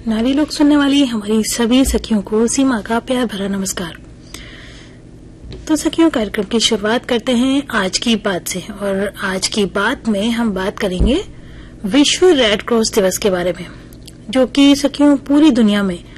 नारी लोग सुनने वाली हमारी सभी सखियों को सीमा का प्यार भरा नमस्कार। तो सखियों, कार्यक्रम की शुरुआत करते हैं आज की बात से। और आज की बात में हम बात करेंगे विश्व रेड क्रॉस दिवस के बारे में, जो कि सखियों पूरी दुनिया में